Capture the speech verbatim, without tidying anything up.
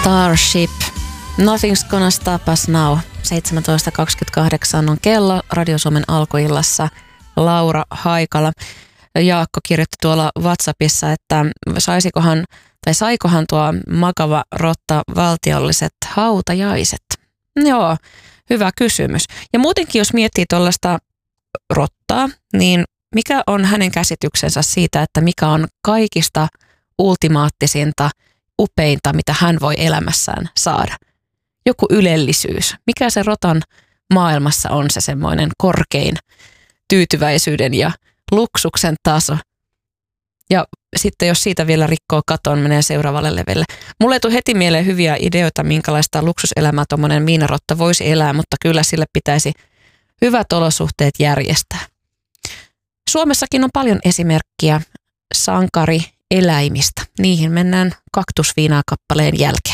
Starship. Nothing's gonna stop us now. seitsemäntoista kaksikymmentäkahdeksan on kello Radio Suomen alkuillassa. Laura Haikala. Jaakko kirjoitti tuolla WhatsAppissa, että saisikohan tai saikohan tuo makava rotta valtiolliset hautajaiset? Joo, hyvä kysymys. Ja muutenkin jos miettii tuollaista rottaa, niin mikä on hänen käsityksensä siitä, että mikä on kaikista ultimaattisinta, upeinta, mitä hän voi elämässään saada? Joku ylellisyys. Mikä se rotan maailmassa on se semmoinen korkein tyytyväisyyden ja luksuksen taso? Ja sitten jos siitä vielä rikkoo katon, menee seuraavalle levelle. Mulle ei tule heti mieleen hyviä ideoita, minkälaista luksuselämää tuommoinen miinarotta voisi elää, mutta kyllä sille pitäisi hyvät olosuhteet järjestää. Suomessakin on paljon esimerkkiä sankarieläimistä. Niihin mennään kaktusviinaa kappaleen jälkeen.